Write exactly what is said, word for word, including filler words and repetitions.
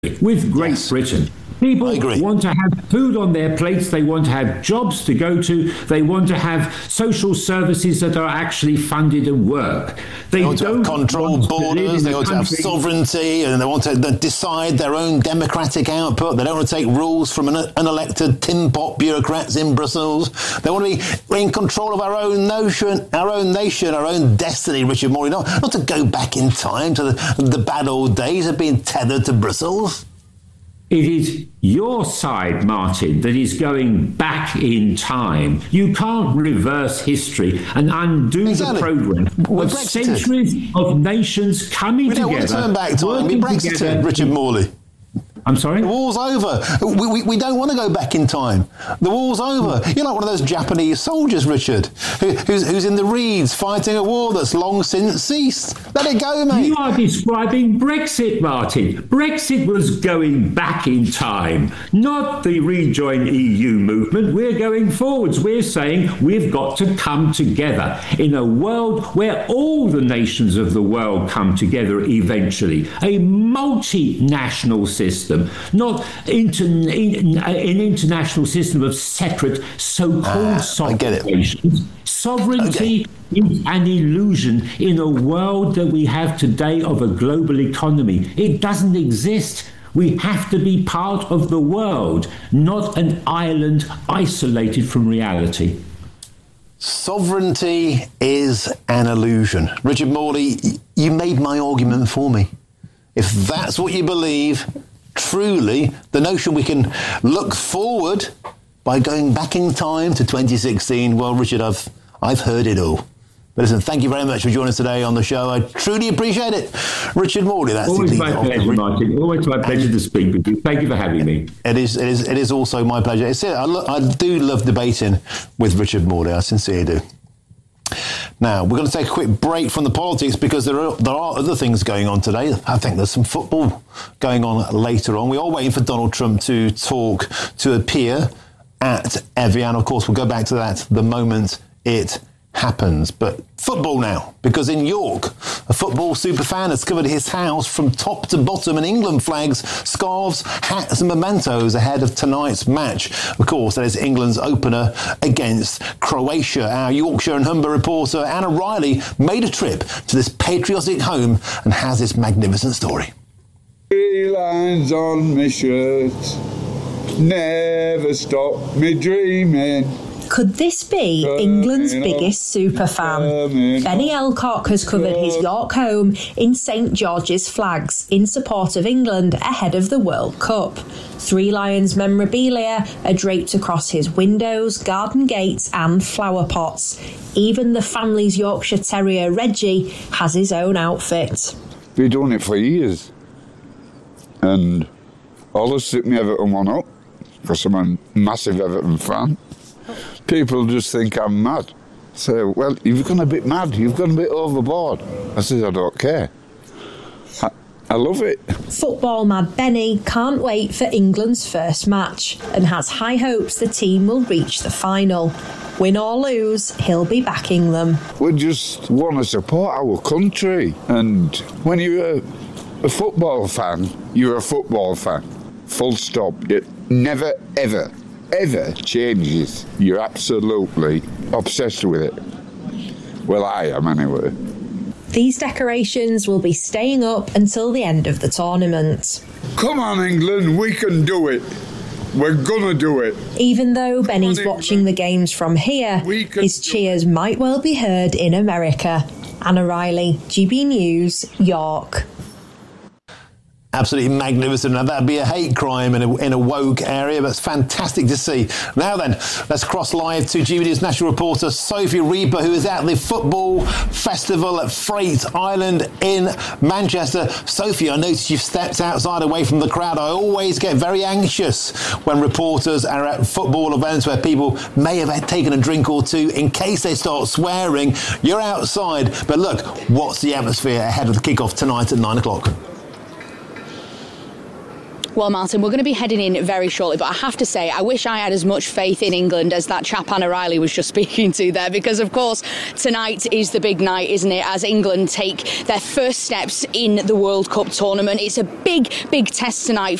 with Great Yes. Britain. People want to have food on their plates. They want to have jobs to go to. They want to have social services that are actually funded and work. They, They want to don't have control want borders, to they want to have country. sovereignty, and they want to decide their own democratic output. They don't want to take rules from an unelected tin pot bureaucrats in Brussels. They want to be in control of our own notion, our own nation, our own destiny, Richard Morley, not, not to go back in time to the, the bad old days of being tethered to Brussels. It is your side, Martin, that is going back in time. You can't reverse history and undo Exactly. the progress We're of Brexited. centuries of nations coming We don't together. want to turn back time. We working Brexited, together. Richard Morley. I'm sorry? The war's over. We, we, we don't want to go back in time. The war's over. You're like one of those Japanese soldiers, Richard, who, who's, who's in the reeds fighting a war that's long since ceased. Let it go, mate. You are describing Brexit, Martin. Brexit was going back in time, not the rejoin E U movement. We're going forwards. We're saying we've got to come together in a world where all the nations of the world come together eventually. A multinational system. Not inter- in, an international system of separate so-called Ah, sovereign I get it. nations. Sovereignty is an illusion in a world that we have today of a global economy. It doesn't exist. We have to be part of the world, not an island isolated from reality. Sovereignty is an illusion. Richard Morley, you made my argument for me. If that's what you believe, truly, the notion we can look forward by going back in time to twenty sixteen, well, Richard, I've I've heard it all. But listen, thank you very much for joining us today on the show. I truly appreciate it. Richard Morley, that's Always the my pleasure, Martin. Always my pleasure to speak with you. Thank you for having me. It is, it is, it is also my pleasure. It's, I, lo- I do love debating with Richard Morley. I sincerely do. Now, we're going to take a quick break from the politics because there are there are other things going on today. I think there's some football going on later on. We are waiting for Donald Trump to talk, to appear at Evian. Of course, we'll go back to that the moment it happens. But football now, because in York, a football superfan has covered his house from top to bottom in England flags, scarves, hats and mementos ahead of tonight's match. Of course, that is England's opener against Croatia. Our Yorkshire and Humber reporter Anna Riley made a trip to this patriotic home and has this magnificent story. Three lines on my shirt, never stop me dreaming. Could this be England's biggest superfan? Benny Elcock has covered his York home in St George's flags in support of England ahead of the World Cup. Three Lions memorabilia are draped across his windows, garden gates and flower pots. Even the family's Yorkshire Terrier Reggie has his own outfit. Been doing it for years. And always stick me Everton one up, because I'm a massive Everton fan. People just think I'm mad. Say, well, you've gone a bit mad, you've gone a bit overboard. I said, I don't care. I, I love it. Football mad Benny can't wait for England's first match and has high hopes the team will reach the final. Win or lose, he'll be backing them. We just want to support our country. And when you're a, a football fan, you're a football fan. Full stop. It never, ever, ever changes. You're absolutely obsessed with it. Well, I am anyway. These decorations will be staying up until the end of the tournament. Come on, England, we can do it. We're gonna do it. Even though Benny's watching the games from here, his cheers might well be heard in America. Anna Riley, G B News, York. Absolutely magnificent. Now, that'd be a hate crime in a, in a woke area, but it's fantastic to see. Now then, let's cross live to G B News national reporter Sophie Reaper, who is at the football festival at Freight Island in Manchester. Sophie, I noticed you've stepped outside away from the crowd. I always get very anxious when reporters are at football events where people may have taken a drink or two in case they start swearing. You're outside, but look, what's the atmosphere ahead of the kickoff tonight at nine o'clock? Well, Martin, we're going to be heading in very shortly, but I have to say, I wish I had as much faith in England as that chap Anna Riley was just speaking to there, because, of course, tonight is the big night, isn't it, as England take their first steps in the World Cup tournament. It's a big, big test tonight